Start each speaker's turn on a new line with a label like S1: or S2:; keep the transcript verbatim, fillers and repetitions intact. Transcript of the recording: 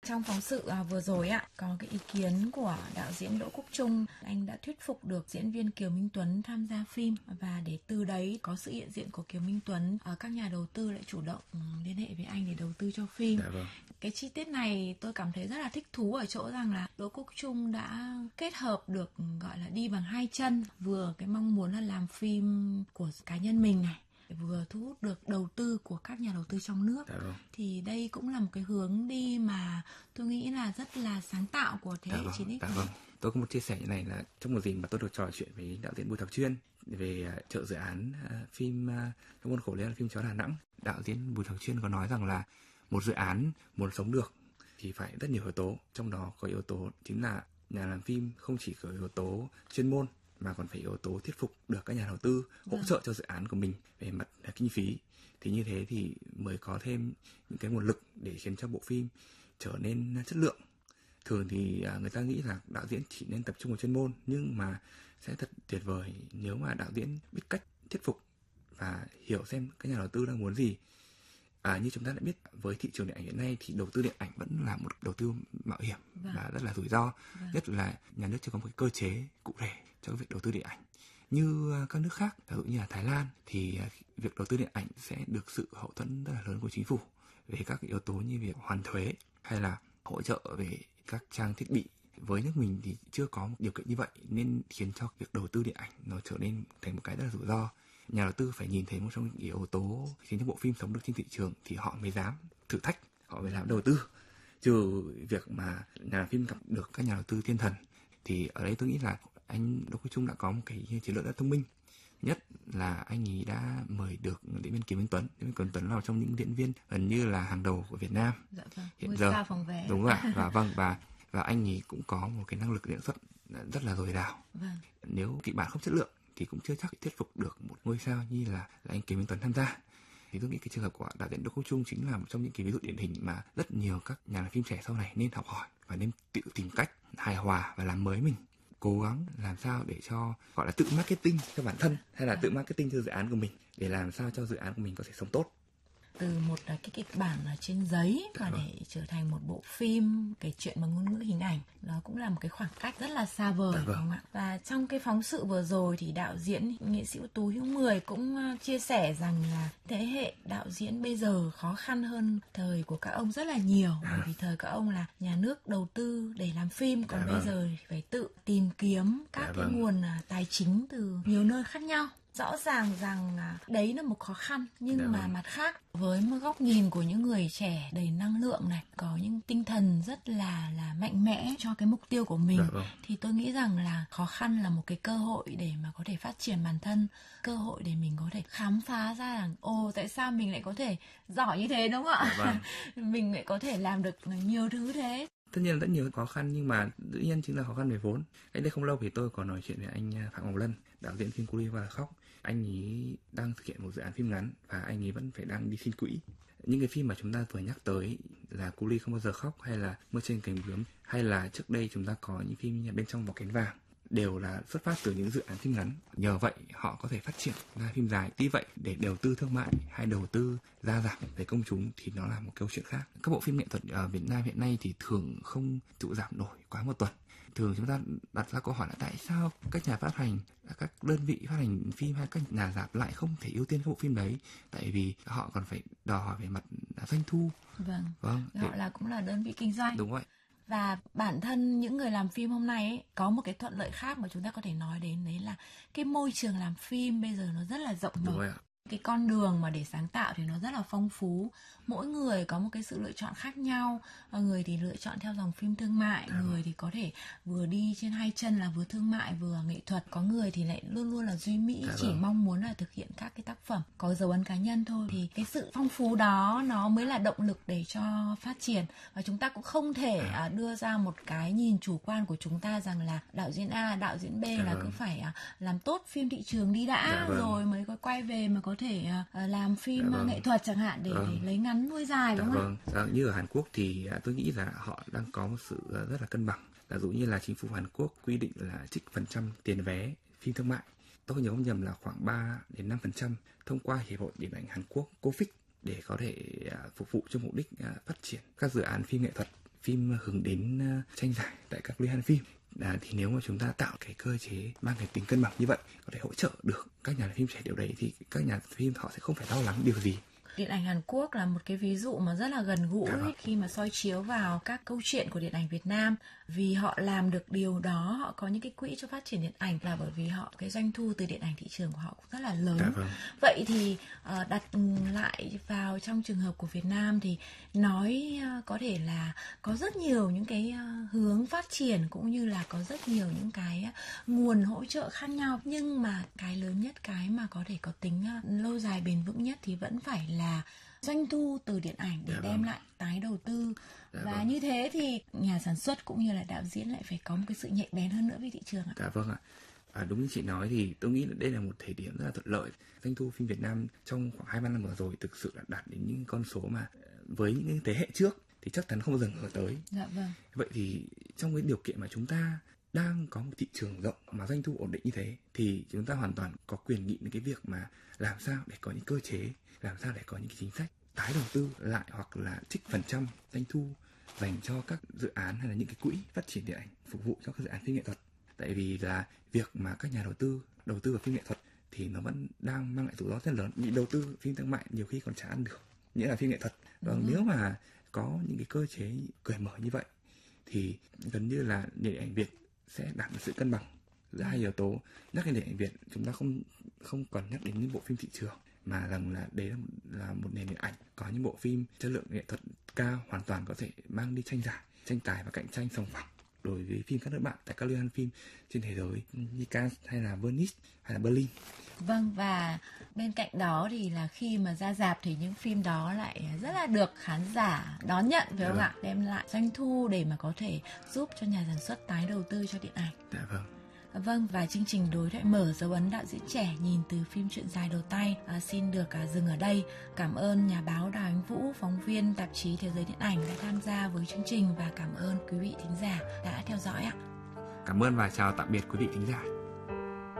S1: Trong phóng sự à, vừa rồi ạ, có cái ý kiến của đạo diễn Đỗ Quốc Trung, anh đã thuyết phục được diễn viên Kiều Minh Tuấn tham gia phim, và để từ đấy có sự hiện diện của Kiều Minh Tuấn, à, các nhà đầu tư lại chủ động um, liên hệ với anh để đầu tư cho phim.
S2: Dạ vâng.
S1: Cái chi tiết này tôi cảm thấy rất là thích thú ở chỗ rằng là Đỗ Quốc Trung đã kết hợp được gọi là đi bằng hai chân, vừa cái mong muốn là làm phim của cá nhân mình này, vừa thu hút được đầu tư của các nhà đầu tư trong nước.
S2: Dạ vâng.
S1: Thì đây cũng là một cái hướng đi mà tôi nghĩ là rất là sáng tạo của thế hệ
S2: Dạ vâng.
S1: chín ích.
S2: Dạ vâng. Tôi có một chia sẻ như này là trong một dịp mà tôi được trò chuyện với đạo diễn Bùi Thạc Chuyên về uh, trợ dự án uh, phim uh, trong khuôn khổ liên hoan phim Chó Đà Nẵng. Đạo diễn Bùi Thạc Chuyên có nói rằng là một dự án muốn sống được thì phải rất nhiều yếu tố, trong đó có yếu tố chính là nhà làm phim không chỉ có yếu tố chuyên môn mà còn phải yếu tố thuyết phục được các nhà đầu tư hỗ
S1: Vâng.
S2: trợ cho dự án của mình về mặt kinh phí. Thì như thế thì mới có thêm những cái nguồn lực để khiến cho bộ phim trở nên chất lượng. Thường thì người ta nghĩ là đạo diễn chỉ nên tập trung vào chuyên môn, nhưng mà sẽ thật tuyệt vời nếu mà đạo diễn biết cách thuyết phục và hiểu xem các nhà đầu tư đang muốn gì. À, như chúng ta đã biết, với thị trường điện ảnh hiện nay thì đầu tư điện ảnh vẫn là một đầu tư mạo hiểm
S1: Vâng.
S2: và rất là rủi ro.
S1: Vâng.
S2: Nhất là nhà nước chưa có một cái cơ chế cụ thể cho việc đầu tư điện ảnh. Như các nước khác, ví dụ như là Thái Lan, thì việc đầu tư điện ảnh sẽ được sự hậu thuẫn rất là lớn của chính phủ về các yếu tố như việc hoàn thuế hay là hỗ trợ về các trang thiết bị. Với nước mình thì chưa có một điều kiện như vậy, nên khiến cho việc đầu tư điện ảnh nó trở nên thành một cái rất là rủi ro. Nhà đầu tư phải nhìn thấy một trong những yếu tố khiến cho bộ phim sống được trên thị trường thì họ mới dám thử thách, họ mới dám đầu tư. Trừ việc mà nhà làm phim gặp được các nhà đầu tư thiên thần, thì ở đây tôi nghĩ là anh Đỗ Quốc Trung đã có một cái chiến lược rất thông minh. Nhất là anh ấy đã mời được diễn viên Kiều Minh Tuấn. Diễn viên Kiều Minh Tuấn là một trong những diễn viên gần như là hàng đầu của Việt Nam.
S1: Dạ vâng.
S2: Hiện
S1: Ngôi
S2: giờ.
S1: sao phòng vé.
S2: Đúng rồi. Và vâng và và anh ấy cũng có một cái năng lực diễn xuất rất là dồi dào.
S1: Vâng.
S2: Nếu kịch bản không chất lượng thì cũng chưa chắc thuyết phục được một ngôi sao như là, là anh Kiều Minh Tuấn tham gia. Thì tôi nghĩ cái trường hợp của đạo diễn Đỗ Quốc Trung chính là một trong những cái ví dụ điển hình mà rất nhiều các nhà làm phim trẻ sau này nên học hỏi và nên tự tìm cách hài hòa và làm mới mình. Cố gắng làm sao để cho gọi là tự marketing cho bản thân hay là tự marketing cho dự án của mình để làm sao cho dự án của mình có thể sống tốt.
S1: Từ một cái kịch bản ở trên giấy và để trở thành một bộ phim kể chuyện bằng ngôn ngữ hình ảnh, nó cũng là một cái khoảng cách rất là xa vời, đúng không ạ? Và trong cái phóng sự vừa rồi thì đạo diễn nghệ sĩ ưu tú Hữu Mười cũng chia sẻ rằng là thế hệ đạo diễn bây giờ khó khăn hơn thời của các ông rất là nhiều, bởi vì thời các ông là nhà nước đầu tư để làm phim, còn bây giờ phải tự tìm kiếm các cái nguồn tài chính từ nhiều nơi khác nhau. Rõ ràng rằng đấy là một khó khăn, nhưng
S2: Đã
S1: mà
S2: vâng.
S1: mặt khác với một góc nhìn của những người trẻ đầy năng lượng này, có những tinh thần rất là là mạnh mẽ cho cái mục tiêu của mình,
S2: vâng.
S1: thì tôi nghĩ rằng là khó khăn là một cái cơ hội để mà có thể phát triển bản thân, cơ hội để mình có thể khám phá ra rằng ồ tại sao mình lại có thể giỏi như thế, đúng không ạ? Vâng. Mình lại có thể làm được nhiều thứ thế.
S2: Tất nhiên là rất nhiều khó khăn, nhưng mà tự nhiên chính là khó khăn về vốn. Cách đây không lâu thì tôi có nói chuyện với anh Phạm Ngọc Lân, đạo diễn phim Cu Li và Khóc. Anh ấy đang thực hiện một dự án phim ngắn và anh ấy vẫn phải đang đi xin quỹ. Những cái phim mà chúng ta vừa nhắc tới là Cu Li Không Bao Giờ Khóc hay là Mưa Trên Cành Bướm, hay là trước đây chúng ta có những phim như Bên Trong Vỏ Kén Vàng, đều là xuất phát từ những dự án phim ngắn. Nhờ vậy họ có thể phát triển ra phim dài. Tuy vậy để đầu tư thương mại hay đầu tư ra rạp về công chúng thì nó là một câu chuyện khác. Các bộ phim nghệ thuật ở Việt Nam hiện nay thì thường không trụ rạp nổi quá một tuần. Thường chúng ta đặt ra câu hỏi là tại sao các nhà phát hành, các đơn vị phát hành phim hay các nhà rạp lại không thể ưu tiên các bộ phim đấy? Tại vì họ còn phải đòi hỏi về mặt doanh thu.
S1: Vâng.
S2: Vâng.
S1: Họ
S2: để...
S1: là cũng là đơn vị kinh doanh.
S2: Đúng vậy.
S1: Và bản thân những người làm phim hôm nay ấy, có một cái thuận lợi khác mà chúng ta có thể nói đến, đấy là cái môi trường làm phim bây giờ nó rất là rộng mở. Cái con đường mà để sáng tạo thì nó rất là phong phú. Mỗi người có một cái sự lựa chọn khác nhau. Người thì lựa chọn theo dòng phim thương mại,
S2: à,
S1: người thì có thể vừa đi trên hai chân là vừa thương mại vừa nghệ thuật. Có người thì lại luôn luôn là duy mỹ,
S2: à,
S1: chỉ vâng. mong muốn là thực hiện các cái tác phẩm có dấu ấn cá nhân thôi. Thì cái sự phong phú đó nó mới là động lực để cho phát triển. Và chúng ta cũng không thể à. đưa ra một cái nhìn chủ quan của chúng ta rằng là đạo diễn A, đạo diễn B à, là vâng. cứ phải làm tốt phim thị trường đi đã, dạ, vâng. rồi mới có quay về mà có thể uh, làm phim dạ, vâng. nghệ thuật chẳng hạn để, vâng. để lấy ngắn nuôi dài, đúng
S2: dạ,
S1: không
S2: vâng. Dạ, như ở Hàn Quốc thì uh, tôi nghĩ là họ đang có một sự uh, rất là cân bằng. Ví dụ như là chính phủ Hàn Quốc quy định là trích phần trăm tiền vé phim thương mại, tôi nhớ không nhầm là khoảng ba đến năm phần trăm thông qua Hiệp hội Điện ảnh Hàn Quốc Cofic để có thể uh, phục vụ cho mục đích uh, phát triển các dự án phim nghệ thuật phim hướng đến tranh giải tại các liên hoan phim. À, thì nếu mà chúng ta tạo cái cơ chế mang cái tính cân bằng như vậy, có thể hỗ trợ được các nhà làm phim trẻ điều đấy, thì các nhà phim họ sẽ không phải lo lắng điều gì.
S1: Điện ảnh Hàn Quốc là một cái ví dụ mà rất là gần gũi khi mà soi chiếu vào các câu chuyện của điện ảnh Việt Nam. Vì họ làm được điều đó, họ có những cái quỹ cho phát triển điện ảnh là bởi vì họ cái doanh thu từ điện ảnh thị trường của họ cũng rất là lớn.
S2: Dạ vâng.
S1: Vậy thì uh, đặt lại vào trong trường hợp của Việt Nam thì nói uh, có thể là có rất nhiều những cái uh, hướng phát triển cũng như là có rất nhiều những cái uh, nguồn hỗ trợ khác nhau, nhưng mà cái lớn nhất, cái mà có thể có tính uh, lâu dài bền vững nhất thì vẫn phải là là doanh thu từ điện ảnh để dạ đem vâng. lại tái đầu tư. Dạ và vâng. như thế thì nhà sản xuất cũng như là đạo diễn lại phải có một cái sự nhạy bén hơn nữa với thị trường ạ.
S2: Dạ vâng ạ. À, đúng như chị nói thì tôi nghĩ là đây là một thời điểm rất là thuận lợi. Doanh thu phim Việt Nam trong khoảng hai ba năm vừa rồi thực sự là đạt đến những con số mà với những thế hệ trước thì chắc chắn không bao giờ ngờ tới.
S1: Dạ vâng.
S2: Vậy thì trong cái điều kiện mà chúng ta đang có một thị trường rộng mà doanh thu ổn định như thế thì chúng ta hoàn toàn có quyền nghị đến cái việc mà làm sao để có những cơ chế, làm sao để có những cái chính sách tái đầu tư lại hoặc là trích phần trăm doanh thu dành cho các dự án hay là những cái quỹ phát triển điện ảnh phục vụ cho các dự án phim nghệ thuật. Tại vì là việc mà các nhà đầu tư đầu tư vào phim nghệ thuật thì nó vẫn đang mang lại rủi ro rất lớn. Những đầu tư phim thương mại nhiều khi còn chả ăn được, nghĩa là phim nghệ thuật. Và ừ. nếu mà có những cái cơ chế cởi mở như vậy thì gần như là điện ảnh Việt sẽ đạt được sự cân bằng giữa hai yếu tố. Nhắc đến điện ảnh Việt, chúng ta không không còn nhắc đến những bộ phim thị trường, mà rằng là đấy là, là một nền điện ảnh có những bộ phim chất lượng nghệ thuật cao, hoàn toàn có thể mang đi tranh giải, tranh tài và cạnh tranh sòng phẳng đối với phim các nước bạn tại các liên hoan phim trên thế giới như Cannes hay là Venice hay là Berlin.
S1: Vâng, và bên cạnh đó thì là khi mà ra rạp thì những phim đó lại rất là được khán giả đón nhận, phải không ạ? Đem lại doanh thu để mà có thể giúp cho nhà sản xuất tái đầu tư cho điện ảnh.
S2: Dạ vâng.
S1: Vâng, và chương trình đối thoại mở dấu ấn đạo diễn trẻ nhìn từ phim Chuyện dài đầu tay à, xin được à, dừng ở đây. Cảm ơn nhà báo Đào Ánh Vũ, phóng viên tạp chí Thế giới điện ảnh đã tham gia với chương trình, và cảm ơn quý vị thính giả đã theo dõi ạ.
S2: Cảm ơn và chào tạm biệt quý vị thính giả.